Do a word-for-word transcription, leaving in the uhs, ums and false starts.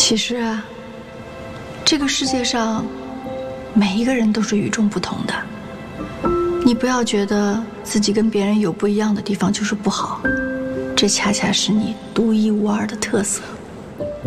其实啊，这个世界上每一个人都是与众不同的。你不要觉得自己跟别人有不一样的地方就是不好，这恰恰是你独一无二的特色。